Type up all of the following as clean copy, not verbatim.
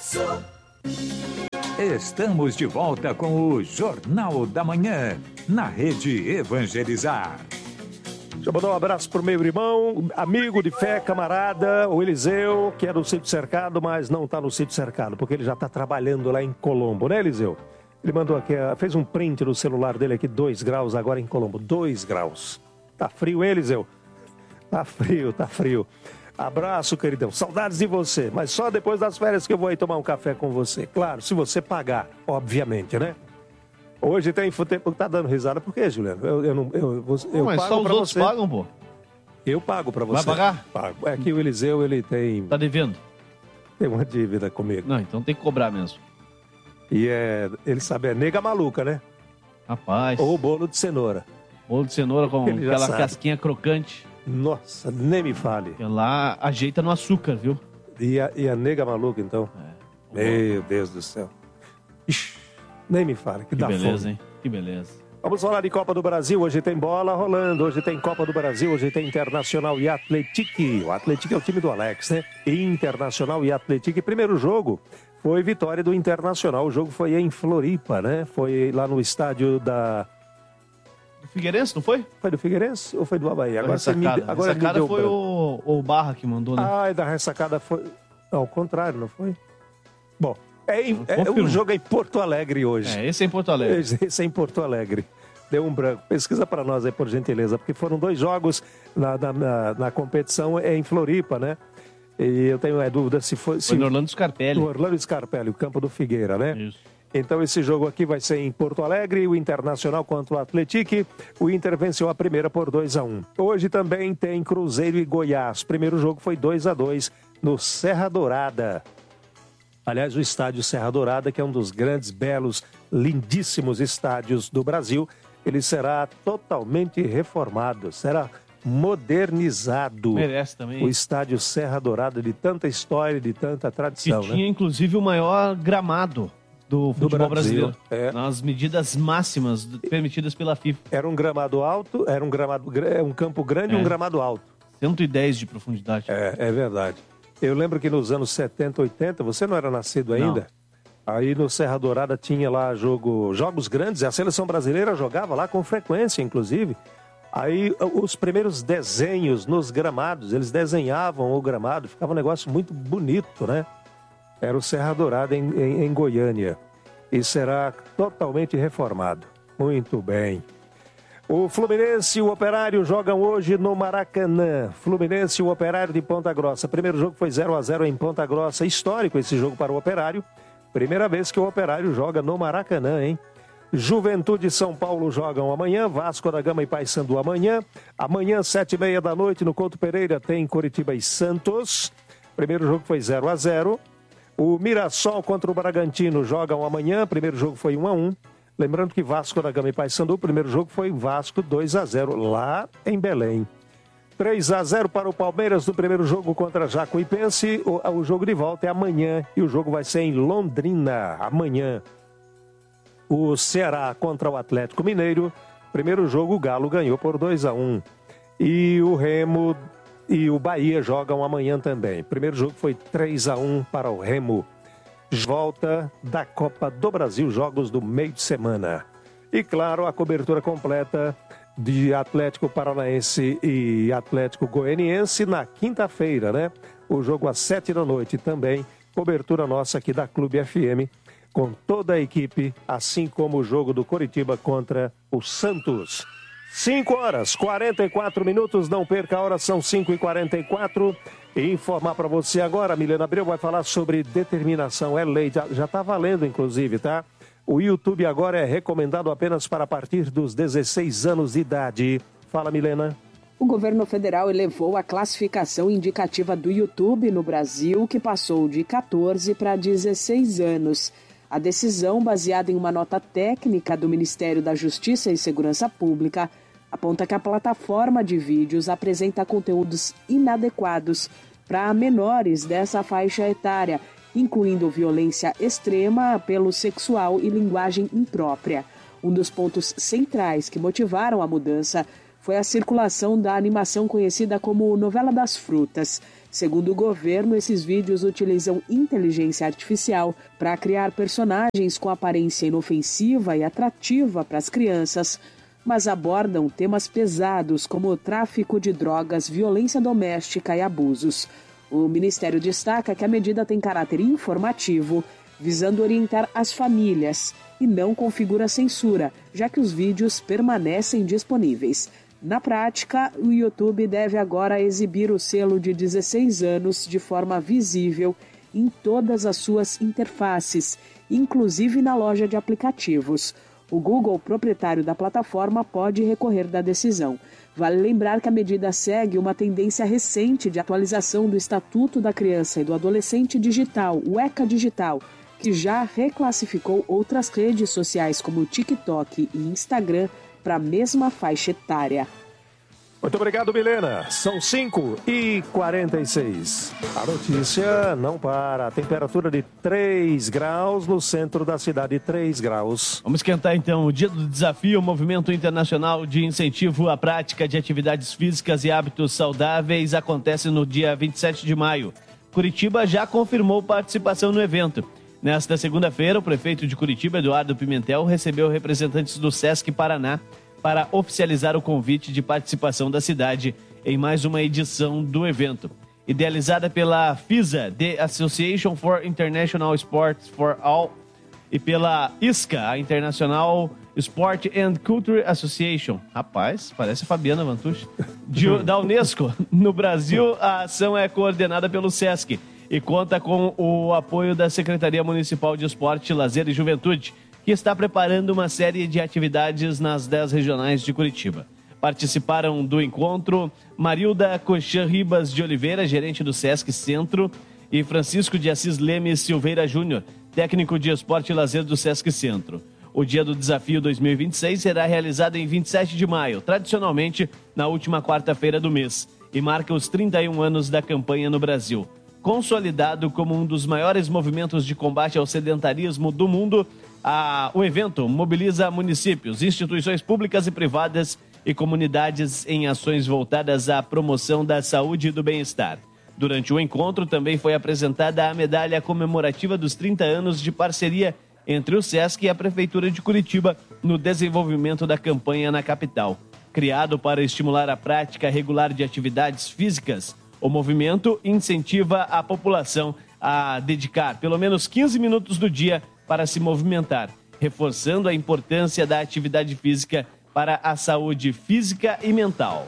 Estamos de volta com o Jornal da Manhã, na Rede Evangelizar. Deixa eu mandar um abraço pro meu irmão, amigo de fé, camarada, o Eliseu, que é do Sítio Cercado, mas não tá no Sítio Cercado, porque ele já tá trabalhando lá em Colombo, né, Eliseu? Ele mandou aqui, fez um print no celular dele aqui, 2 graus agora em Colombo, 2 graus. Tá frio, hein, Eliseu? Tá frio. Abraço, queridão. Saudades de você, mas só depois das férias que eu vou aí tomar um café com você. Claro, se você pagar, obviamente, né? Hoje tem futebol. Tá dando risada por quê, Juliano? Eu mas pago só os pra outros você. pagam, pô. Eu pago pra você. Vai pagar? Pago. É que o Eliseu, ele tem Tá devendo? uma dívida comigo. Não, então tem que cobrar mesmo. E ele sabe, é nega maluca, né? Rapaz. Ou bolo de cenoura. Bolo de cenoura com Ele já aquela sabe. casquinha crocante. Nossa, nem me fale. Que lá ajeita no açúcar, viu? E a nega maluca, então? Meu Deus do céu. Ixi, nem me fale, que Que dá beleza, fome. hein? Que beleza. Vamos falar de Copa do Brasil. Hoje tem bola rolando, hoje tem Copa do Brasil, hoje tem Internacional e Atlético. O Atlético é o time do Alex, né? Internacional e Atlético. Primeiro jogo foi vitória do Internacional. O jogo foi em Floripa, né? Foi lá no estádio da... Do Figueirense, não foi? Foi do Figueirense ou foi do Avaí? Agora Agora me deu foi branco. o Barra que mandou, né? Ah, e da ressacada foi... Não, ao contrário, não foi? Bom, o Confirmo. jogo é em Porto Alegre hoje. Esse é em Porto Alegre. Esse é em Porto Alegre. Deu um branco. Pesquisa para nós aí, por gentileza, porque foram 2 jogos na competição em Floripa, né? E eu tenho dúvida se foi... Foi no Orlando Scarpelli. No Orlando Scarpelli, o campo do Figueira, né? Isso. Então esse jogo aqui vai ser em Porto Alegre, o Internacional contra o Atlético. O Inter venceu a primeira por 2-1. Hoje também tem Cruzeiro e Goiás. O primeiro jogo foi 2-2 no Serra Dourada. Aliás, o estádio Serra Dourada, que é um dos grandes, belos, lindíssimos estádios do Brasil, ele será totalmente reformado, será modernizado. Merece também. O estádio Serra Dourada, de tanta história, de tanta tradição, Que tinha, inclusive, o maior gramado do futebol brasileiro. Nas medidas máximas permitidas pela FIFA. Era um gramado alto, era um campo grande e um gramado alto. 110 de profundidade. É verdade. Eu lembro que nos anos 70, 80, você não era nascido ainda? Não. Aí no Serra Dourada tinha lá jogos grandes, a seleção brasileira jogava lá com frequência, inclusive. Aí os primeiros desenhos nos gramados, eles desenhavam o gramado, ficava um negócio muito bonito, né? Era o Serra Dourada em Goiânia. E será totalmente reformado. Muito bem. O Fluminense e o Operário jogam hoje no Maracanã. Fluminense e o Operário de Ponta Grossa. Primeiro jogo foi 0-0 em Ponta Grossa. Histórico esse jogo para o Operário. Primeira vez que o Operário joga no Maracanã, hein? Juventude e São Paulo jogam amanhã. Vasco da Gama e Paysandu amanhã. Amanhã, 7h30 da noite, no Couto Pereira, tem Coritiba e Santos. Primeiro jogo foi 0-0. O Mirassol contra o Bragantino jogam amanhã. Primeiro jogo foi 1-1. Lembrando que Vasco da Gama e Paysandu, o primeiro jogo foi Vasco 2-0, lá em Belém. 3-0 para o Palmeiras no primeiro jogo contra Jacuipense. O jogo de volta é amanhã e o jogo vai ser em Londrina, amanhã. O Ceará contra o Atlético Mineiro. Primeiro jogo, o Galo ganhou por 2-1. E o Remo e o Bahia jogam amanhã também. Primeiro jogo foi 3-1 para o Remo. Volta da Copa do Brasil, jogos do meio de semana. E claro, a cobertura completa de Atlético Paranaense e Atlético Goianiense na quinta-feira, né? O jogo às 7 da noite também. Cobertura nossa aqui da Clube FM, com toda a equipe, assim como o jogo do Coritiba contra o Santos. 5h44, não perca a hora, são 5h44. E informar para você agora, a Milena Abreu vai falar sobre determinação, é lei, já está valendo inclusive, tá? O YouTube agora é recomendado apenas para a partir dos 16 anos de idade. Fala, Milena. O governo federal elevou a classificação indicativa do YouTube no Brasil, que passou de 14 para 16 anos. A decisão, baseada em uma nota técnica do Ministério da Justiça e Segurança Pública, aponta que a plataforma de vídeos apresenta conteúdos inadequados para menores dessa faixa etária, incluindo violência extrema, apelo sexual e linguagem imprópria. Um dos pontos centrais que motivaram a mudança foi a circulação da animação conhecida como Novela das Frutas, Segundo o governo, esses vídeos utilizam inteligência artificial para criar personagens com aparência inofensiva e atrativa para as crianças, mas abordam temas pesados como tráfico de drogas, violência doméstica e abusos. O Ministério destaca que a medida tem caráter informativo, visando orientar as famílias, e não configura censura, já que os vídeos permanecem disponíveis. Na prática, o YouTube deve agora exibir o selo de 16 anos de forma visível em todas as suas interfaces, inclusive na loja de aplicativos. O Google, proprietário da plataforma, pode recorrer da decisão. Vale lembrar que a medida segue uma tendência recente de atualização do Estatuto da Criança e do Adolescente Digital, o ECA Digital, que já reclassificou outras redes sociais como TikTok e Instagram para a mesma faixa etária. Muito obrigado, Milena. São 5h46. A notícia não para. A temperatura de 3 graus no centro da cidade, 3 graus. Vamos esquentar então o Dia do Desafio, o Movimento Internacional de Incentivo à Prática de Atividades Físicas e Hábitos Saudáveis, acontece no dia 27 de maio. Curitiba já confirmou participação no evento. Nesta segunda-feira, o prefeito de Curitiba, Eduardo Pimentel, recebeu representantes do Sesc Paraná para oficializar o convite de participação da cidade em mais uma edição do evento. Idealizada pela FISA, The Association for International Sports for All, e pela ISCA, a International Sport and Culture Association. Rapaz, parece a Fabiana Vantucci. Da Unesco. No Brasil, a ação é coordenada pelo Sesc e conta com o apoio da Secretaria Municipal de Esporte, Lazer e Juventude, que está preparando uma série de atividades nas 10 regionais de Curitiba. Participaram do encontro Marilda Coxan Ribas de Oliveira, gerente do Sesc Centro, e Francisco de Assis Lemes Silveira Júnior, técnico de esporte e lazer do Sesc Centro. O Dia do Desafio 2026 será realizado em 27 de maio, tradicionalmente na última quarta-feira do mês, e marca os 31 anos da campanha no Brasil. Consolidado como um dos maiores movimentos de combate ao sedentarismo do mundo, o evento mobiliza municípios, instituições públicas e privadas e comunidades em ações voltadas à promoção da saúde e do bem-estar. Durante o encontro também foi apresentada a medalha comemorativa dos 30 anos de parceria entre o Sesc e a Prefeitura de Curitiba no desenvolvimento da campanha na capital. Criado para estimular a prática regular de atividades físicas, o movimento incentiva a população a dedicar pelo menos 15 minutos do dia para se movimentar, reforçando a importância da atividade física para a saúde física e mental.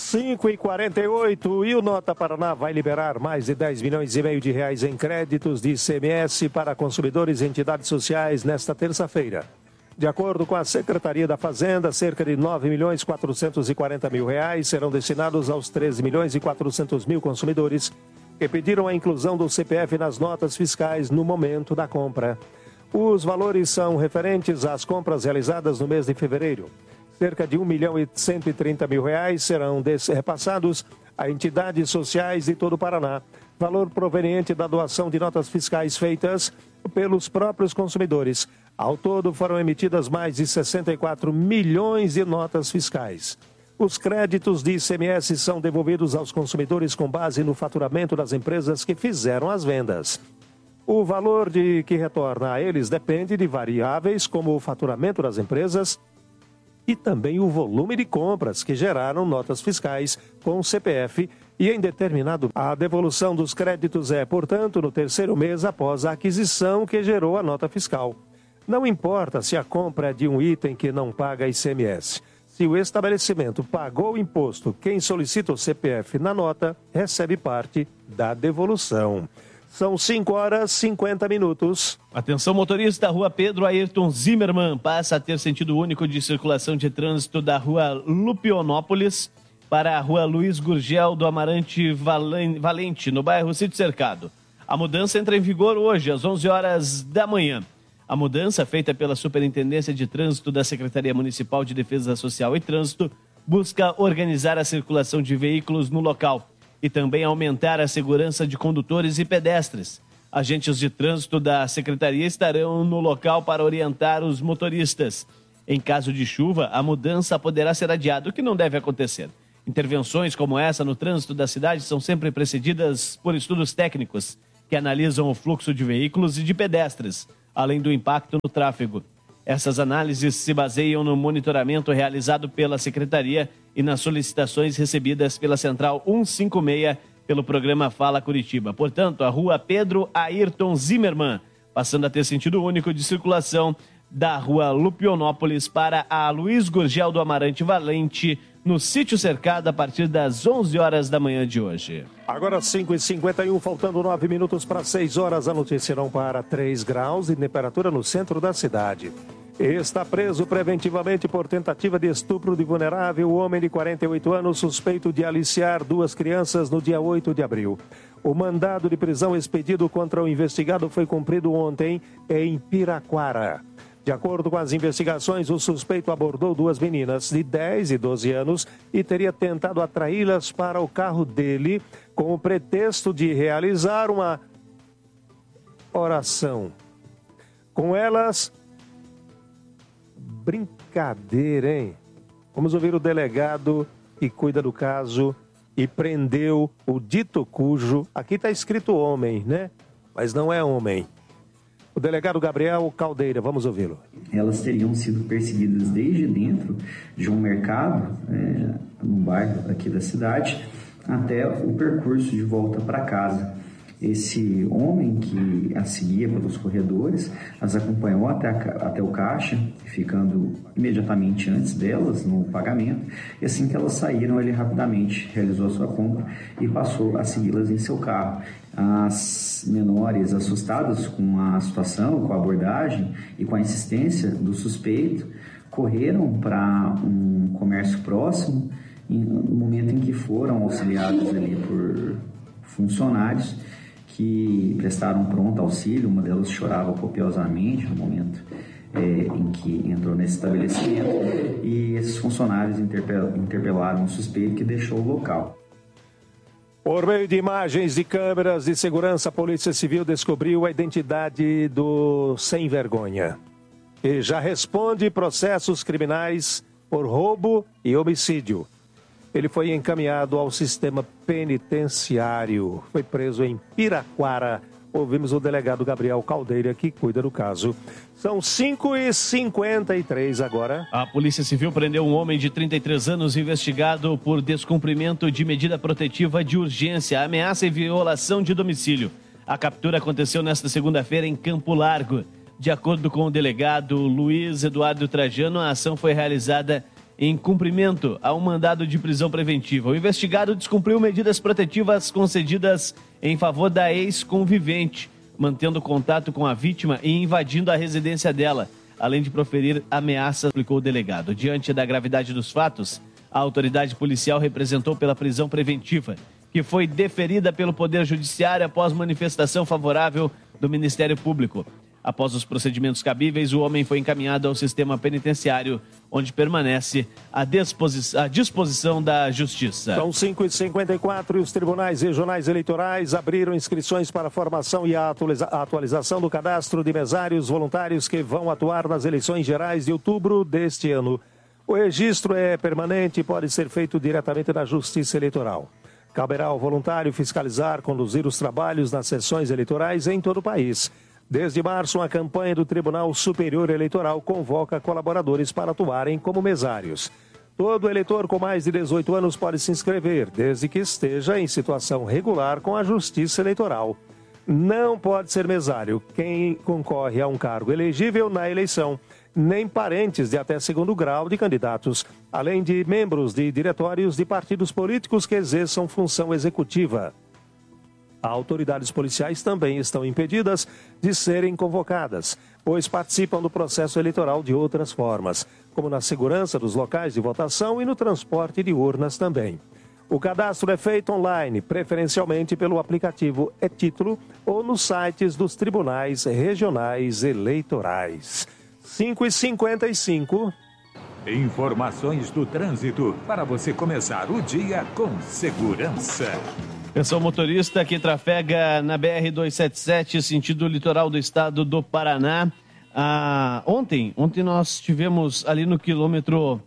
5h48, e o Nota Paraná vai liberar mais de 10 milhões e meio de reais em créditos de ICMS para consumidores e entidades sociais nesta terça-feira. De acordo com a Secretaria da Fazenda, cerca de 9 milhões 440 mil reais serão destinados aos 13 milhões e 400 mil consumidores que pediram a inclusão do CPF nas notas fiscais no momento da compra. Os valores são referentes às compras realizadas no mês de fevereiro. Cerca de 1 milhão e 130 mil reais serão repassados a entidades sociais de todo o Paraná. Valor proveniente da doação de notas fiscais feitas pelos próprios consumidores. Ao todo, foram emitidas mais de 64 milhões de notas fiscais. Os créditos de ICMS são devolvidos aos consumidores com base no faturamento das empresas que fizeram as vendas. O valor que retorna a eles depende de variáveis como o faturamento das empresas e também o volume de compras que geraram notas fiscais com o CPF e em determinado. A devolução dos créditos é, portanto, no terceiro mês após a aquisição que gerou a nota fiscal. Não importa se a compra é de um item que não paga ICMS. Se o estabelecimento pagou o imposto, quem solicita o CPF na nota recebe parte da devolução. São 5h50. Atenção, motorista, Rua Pedro Ayrton Zimmermann passa a ter sentido único de circulação de trânsito da Rua Lupionópolis para a Rua Luiz Gurgel do Amarante Valente, no bairro Sítio Cercado. A mudança entra em vigor hoje, às 11 horas da manhã. A mudança, feita pela Superintendência de Trânsito da Secretaria Municipal de Defesa Social e Trânsito, busca organizar a circulação de veículos no local e também aumentar a segurança de condutores e pedestres. Agentes de trânsito da Secretaria estarão no local para orientar os motoristas. Em caso de chuva, a mudança poderá ser adiada, o que não deve acontecer. Intervenções como essa no trânsito da cidade são sempre precedidas por estudos técnicos que analisam o fluxo de veículos e de pedestres, além do impacto no tráfego. Essas análises se baseiam no monitoramento realizado pela Secretaria e nas solicitações recebidas pela Central 156 pelo programa Fala Curitiba. Portanto, a rua Pedro Ayrton Zimmermann, passando a ter sentido único de circulação da rua Lupionópolis para a Luiz Gurgel do Amarante Valente, no Sítio Cercado, a partir das 11 horas da manhã de hoje. Agora 5h51, faltando 9 minutos para 6 horas, a notícia não para 3 graus de temperatura no centro da cidade. Está preso preventivamente por tentativa de estupro de vulnerável o homem de 48 anos suspeito de aliciar 2 crianças no dia 8 de abril. O mandado de prisão expedido contra o investigado foi cumprido ontem em Piraquara. De acordo com as investigações, o suspeito abordou 2 meninas de 10 e 12 anos e teria tentado atraí-las para o carro dele com o pretexto de realizar uma oração. Com elas, brincadeira, hein? Vamos ouvir o delegado que cuida do caso e prendeu o dito cujo. Aqui está escrito homem, né? Mas não é homem. O delegado Gabriel Caldeira, vamos ouvi-lo. Elas teriam sido perseguidas desde dentro de um mercado, no bairro aqui da cidade, até o percurso de volta para casa. Esse homem que as seguia pelos corredores, as acompanhou até o caixa, ficando imediatamente antes delas no pagamento. E assim que elas saíram, ele rapidamente realizou a sua compra e passou a segui-las em seu carro. As menores, assustadas com a situação, com a abordagem e com a insistência do suspeito, correram para um comércio próximo no momento em que foram auxiliados ali por funcionários que prestaram pronto auxílio. Uma delas chorava copiosamente no momento em que entrou nesse estabelecimento, e esses funcionários interpelaram o suspeito, que deixou o local. Por meio de imagens de câmeras de segurança, a Polícia Civil descobriu a identidade do sem vergonha, que já responde processos criminais por roubo e homicídio. Ele foi encaminhado ao sistema penitenciário, foi preso em Piraquara. Ouvimos o delegado Gabriel Caldeira, que cuida do caso. São 5h53 agora. A Polícia Civil prendeu um homem de 33 anos investigado por descumprimento de medida protetiva de urgência, ameaça e violação de domicílio. A captura aconteceu nesta segunda-feira em Campo Largo. De acordo com o delegado Luiz Eduardo Trajano, a ação foi realizada em cumprimento a um mandado de prisão preventiva. O investigado descumpriu medidas protetivas concedidas em favor da ex-convivente, mantendo contato com a vítima e invadindo a residência dela, além de proferir ameaças, explicou o delegado. Diante da gravidade dos fatos, a autoridade policial representou pela prisão preventiva, que foi deferida pelo Poder Judiciário após manifestação favorável do Ministério Público. Após os procedimentos cabíveis, o homem foi encaminhado ao sistema penitenciário, onde permanece à disposição da Justiça. São 5h54 e os tribunais regionais eleitorais abriram inscrições para a formação e a atualização do cadastro de mesários voluntários que vão atuar nas eleições gerais de outubro deste ano. O registro é permanente e pode ser feito diretamente na Justiça Eleitoral. Caberá ao voluntário fiscalizar, conduzir os trabalhos nas sessões eleitorais em todo o país. Desde março, a campanha do Tribunal Superior Eleitoral convoca colaboradores para atuarem como mesários. Todo eleitor com mais de 18 anos pode se inscrever, desde que esteja em situação regular com a Justiça Eleitoral. Não pode ser mesário quem concorre a um cargo elegível na eleição, nem parentes de até 2º grau de candidatos, além de membros de diretórios de partidos políticos que exerçam função executiva. Autoridades policiais também estão impedidas de serem convocadas, pois participam do processo eleitoral de outras formas, como na segurança dos locais de votação e no transporte de urnas também. O cadastro é feito online, preferencialmente pelo aplicativo e-Título ou nos sites dos tribunais regionais eleitorais. 5h55. Informações do trânsito para você começar o dia com segurança. Eu sou motorista que trafega na BR-277, sentido litoral do estado do Paraná. Ontem nós tivemos ali no quilômetro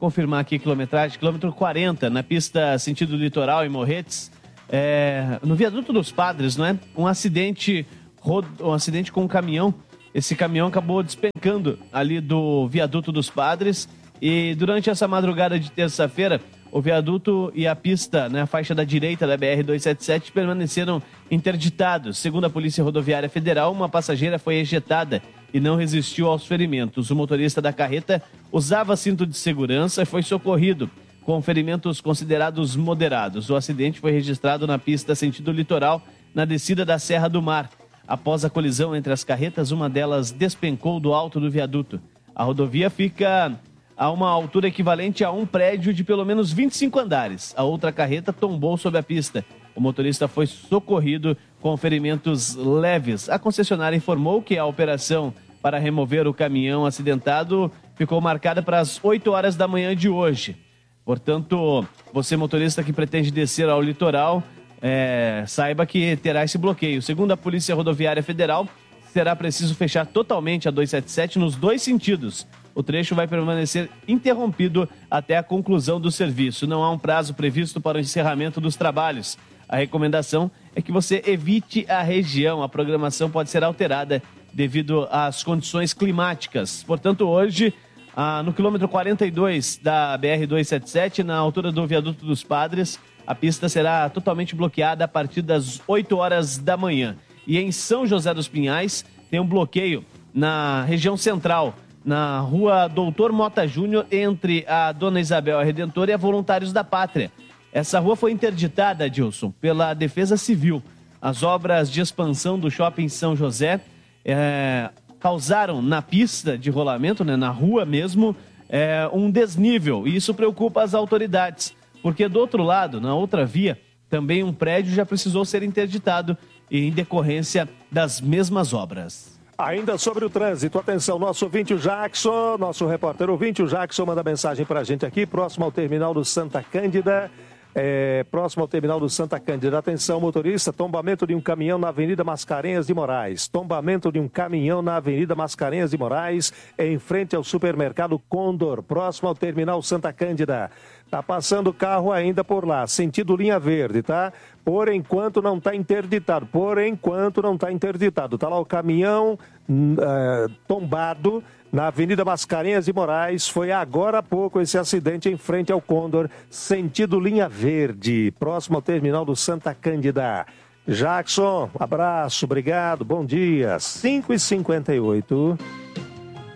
confirmar aqui a quilometragem, quilômetro 40, na pista sentido litoral em Morretes, no viaduto dos Padres, não é? Um acidente com um caminhão. Esse caminhão acabou despencando ali do viaduto dos Padres e durante essa madrugada de terça-feira, o viaduto e a pista, né, a faixa da direita da BR-277 permaneceram interditados. Segundo a Polícia Rodoviária Federal, uma passageira foi ejetada e não resistiu aos ferimentos. O motorista da carreta usava cinto de segurança e foi socorrido com ferimentos considerados moderados. O acidente foi registrado na pista sentido litoral, na descida da Serra do Mar. Após a colisão entre as carretas, uma delas despencou do alto do viaduto. A rodovia fica a uma altura equivalente a um prédio de pelo menos 25 andares. A outra carreta tombou sob a pista. O motorista foi socorrido com ferimentos leves. A concessionária informou que a operação para remover o caminhão acidentado ficou marcada para as 8 horas da manhã de hoje. Portanto, você motorista que pretende descer ao litoral, saiba que terá esse bloqueio. Segundo a Polícia Rodoviária Federal, será preciso fechar totalmente a 277 nos dois sentidos. O trecho vai permanecer interrompido até a conclusão do serviço. Não há um prazo previsto para o encerramento dos trabalhos. A recomendação é que você evite a região. A programação pode ser alterada devido às condições climáticas. Portanto, hoje, no quilômetro 42 da BR-277, na altura do viaduto dos Padres, a pista será totalmente bloqueada a partir das 8 horas da manhã. E em São José dos Pinhais, tem um bloqueio na região central, na rua Doutor Mota Júnior, entre a Dona Isabel a Redentora e a Voluntários da Pátria. Essa rua foi interditada, Dilson, pela Defesa Civil. As obras de expansão do Shopping São José causaram na pista de rolamento, né, na rua mesmo, um desnível. E isso preocupa as autoridades, porque do outro lado, na outra via, também um prédio já precisou ser interditado em decorrência das mesmas obras. Ainda sobre o trânsito, atenção, nosso ouvinte, o Jackson, nosso repórter ouvinte, o Jackson manda mensagem pra gente aqui, próximo ao terminal do Santa Cândida. Próximo ao terminal do Santa Cândida. Atenção, motorista, tombamento de um caminhão na Avenida Mascarenhas de Moraes. Tombamento de um caminhão na Avenida Mascarenhas de Moraes, em frente ao supermercado Condor, próximo ao terminal Santa Cândida. Tá passando o carro ainda por lá, sentido linha verde, tá? Por enquanto não está interditado. Tá lá o caminhão tombado na Avenida Mascarenhas de Moraes. Foi agora há pouco esse acidente em frente ao Condor, sentido linha verde, próximo ao terminal do Santa Cândida. Jackson, abraço, obrigado, bom dia. 5h58.